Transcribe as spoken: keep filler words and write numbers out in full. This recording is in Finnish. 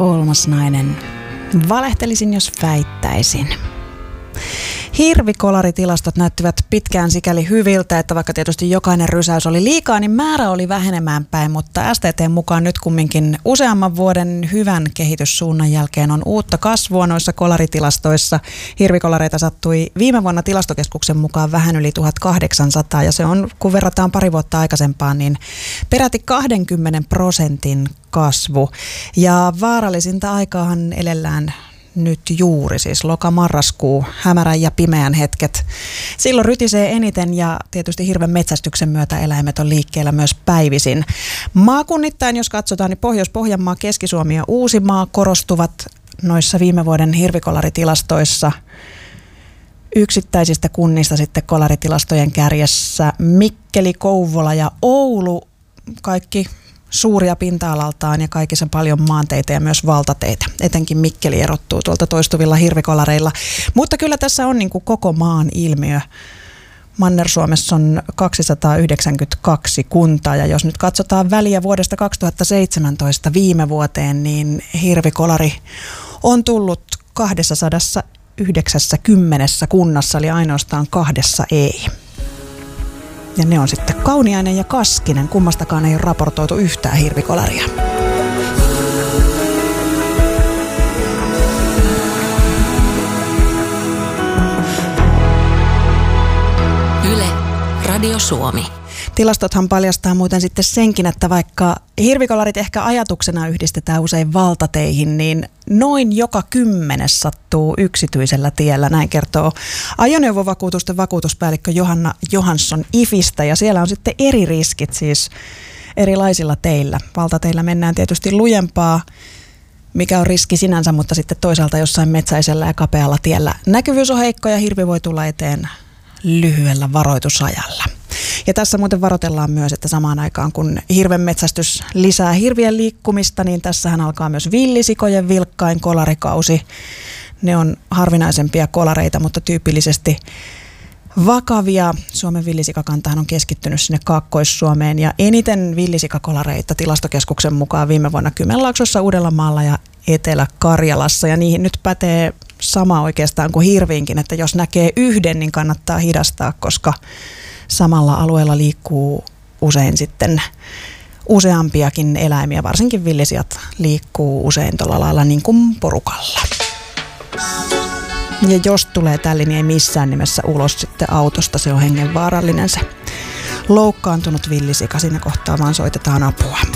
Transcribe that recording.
Kolmas nainen. Valehtelisin, jos väittäisin. Hirvikolari-tilastot näyttivät pitkään sikäli hyviltä, että vaikka tietysti jokainen rysäys oli liikaa, niin määrä oli vähenemään päin, mutta S T T:n mukaan nyt kumminkin useamman vuoden hyvän kehityssuunnan jälkeen on uutta kasvua noissa kolaritilastoissa. Hirvikolareita sattui viime vuonna Tilastokeskuksen mukaan vähän yli tuhatkahdeksansataa ja se on, kun verrataan pari vuotta aikaisempaan, niin peräti kaksikymmentä prosentin kasvu. Ja vaarallisinta aikaahan elellään nyt juuri, siis loka-marraskuu, hämärän ja pimeän hetket. Silloin rytisee eniten ja tietysti hirven metsästyksen myötä eläimet on liikkeellä myös päivisin. Maakunnittain, jos katsotaan, niin Pohjois-Pohjanmaa, Keski-Suomi ja Uusimaa korostuvat noissa viime vuoden hirvikolaritilastoissa. Yksittäisistä kunnista sitten kolaritilastojen kärjessä Mikkeli, Kouvola ja Oulu, kaikki suuria pinta-alaltaan ja kaikissa paljon maanteitä ja myös valtateitä. Etenkin Mikkeli erottuu tuolta toistuvilla hirvikolareilla. Mutta kyllä tässä on niin kuin koko maan ilmiö. Manner-Suomessa on kaksisataayhdeksänkymmentäkaksi kuntaa ja jos nyt katsotaan väliä vuodesta kaksituhattaseitsemäntoista viime vuoteen, niin hirvikolari on tullut kaksisataayhdeksänkymmentä kunnassa, eli ainoastaan kahdessa ei. Ja ne on sitten Kauniainen ja Kaskinen. Kummastakaan ei ole raportoitu yhtään hirvikolaria. Yle, Radio Suomi. Tilastothan paljastaa muuten sitten senkin, että vaikka hirvikolarit ehkä ajatuksena yhdistetään usein valtateihin, niin noin joka kymmenes sattuu yksityisellä tiellä. Näin kertoo ajoneuvovakuutusten vakuutuspäällikkö Johanna Johansson IFistä, ja siellä on sitten eri riskit siis erilaisilla teillä. Valtateillä mennään tietysti lujempaa, mikä on riski sinänsä, mutta sitten toisaalta jossain metsäisellä ja kapealla tiellä näkyvyys on heikko ja hirvi voi tulla eteen lyhyellä varoitusajalla. Ja tässä muuten varoitellaan myös, että samaan aikaan kun hirven metsästys lisää hirvien liikkumista, niin tässähän alkaa myös villisikojen vilkkain kolarikausi. Ne on harvinaisempia kolareita, mutta tyypillisesti vakavia. Suomen villisikakantahan on keskittynyt sinne Kaakkois-Suomeen ja eniten villisikakolareita Tilastokeskuksen mukaan viime vuonna Kymenlaaksossa, Uudellamaalla ja Etelä-Karjalassa. Ja niihin nyt pätee sama oikeastaan kuin hirviinkin, että jos näkee yhden, niin kannattaa hidastaa, koska samalla alueella liikkuu usein sitten useampiakin eläimiä, varsinkin villisijat liikkuu usein tuolla lailla niin kuin porukalla. Ja jos tulee tälle, niin ei missään nimessä ulos sitten autosta, se on hengenvaarallinen se loukkaantunut villisika. Siinä kohtaa vaan soitetaan apua.